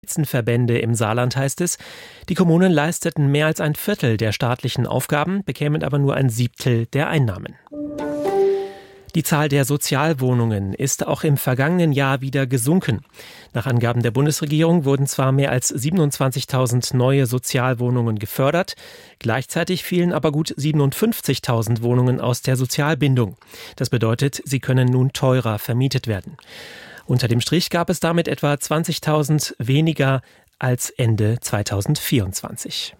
Spitzenverbände im Saarland heißt es, die Kommunen leisteten mehr als ein Viertel der staatlichen Aufgaben, bekämen aber nur ein Siebtel der Einnahmen. Die Zahl der Sozialwohnungen ist auch im vergangenen Jahr wieder gesunken. Nach Angaben der Bundesregierung wurden zwar mehr als 27.000 neue Sozialwohnungen gefördert, gleichzeitig fielen aber gut 57.000 Wohnungen aus der Sozialbindung. Das bedeutet, sie können nun teurer vermietet werden. Unter dem Strich gab es damit etwa 20.000 weniger als Ende 2024.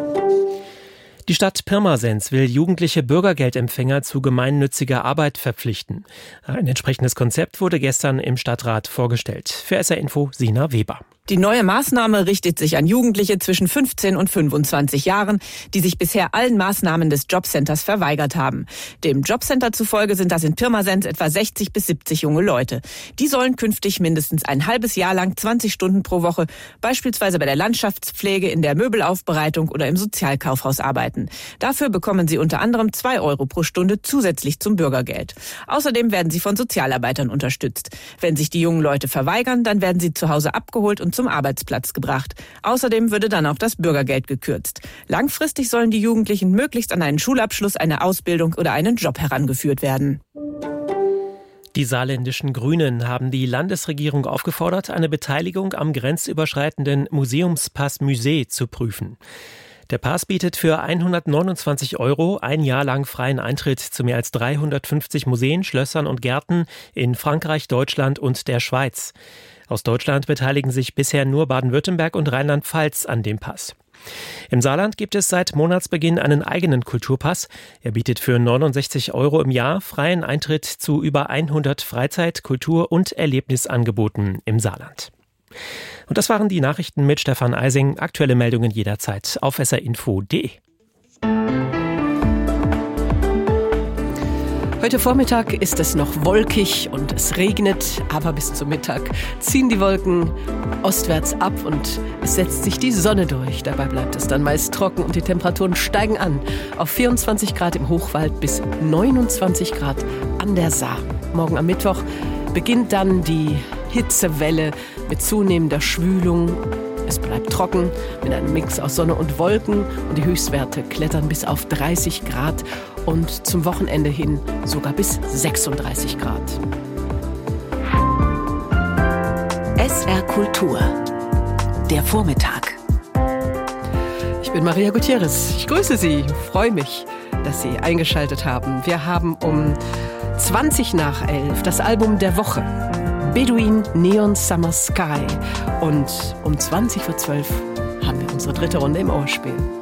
Die Stadt Pirmasens will jugendliche Bürgergeldempfänger zu gemeinnütziger Arbeit verpflichten. Ein entsprechendes Konzept wurde gestern im Stadtrat vorgestellt. Für SR Info Sina Weber. Die neue Maßnahme richtet sich an Jugendliche zwischen 15 und 25 Jahren, die sich bisher allen Maßnahmen des Jobcenters verweigert haben. Dem Jobcenter zufolge sind das in Pirmasens etwa 60 bis 70 junge Leute. Die sollen künftig mindestens ein halbes Jahr lang 20 Stunden pro Woche, beispielsweise bei der Landschaftspflege, in der Möbelaufbereitung oder im Sozialkaufhaus arbeiten. Dafür bekommen sie unter anderem 2 Euro pro Stunde zusätzlich zum Bürgergeld. Außerdem werden sie von Sozialarbeitern unterstützt. Wenn sich die jungen Leute verweigern, dann werden sie zu Hause abgeholt und zum Arbeitsplatz gebracht. Außerdem würde dann auch das Bürgergeld gekürzt. Langfristig sollen die Jugendlichen möglichst an einen Schulabschluss, eine Ausbildung oder einen Job herangeführt werden. Die saarländischen Grünen haben die Landesregierung aufgefordert, eine Beteiligung am grenzüberschreitenden Museumspass Musée zu prüfen. Der Pass bietet für 129 Euro ein Jahr lang freien Eintritt zu mehr als 350 Museen, Schlössern und Gärten in Frankreich, Deutschland und der Schweiz. Aus Deutschland beteiligen sich bisher nur Baden-Württemberg und Rheinland-Pfalz an dem Pass. Im Saarland gibt es seit Monatsbeginn einen eigenen Kulturpass. Er bietet für 69 Euro im Jahr freien Eintritt zu über 100 Freizeit-, Kultur- und Erlebnisangeboten im Saarland. Und das waren die Nachrichten mit Stefan Eising. Aktuelle Meldungen jederzeit auf srinfo.de. Heute Vormittag ist es noch wolkig und es regnet, aber bis zum Mittag ziehen die Wolken ostwärts ab und es setzt sich die Sonne durch. Dabei bleibt es dann meist trocken und die Temperaturen steigen an auf 24 Grad im Hochwald bis 29 Grad an der Saar. Morgen am Mittwoch beginnt dann die Hitzewelle mit zunehmender Schwülung. Es bleibt trocken mit einem Mix aus Sonne und Wolken und die Höchstwerte klettern bis auf 30 Grad und zum Wochenende hin sogar bis 36 Grad. SR Kultur, der Vormittag. Ich bin Maria Gutierrez. Ich grüße Sie, freue mich, dass Sie eingeschaltet haben. Wir haben um 20 nach 11 das Album der Woche. Bedouin Neon Summer Sky. Und um 20:12 haben wir unsere dritte Runde im Ohrspiel.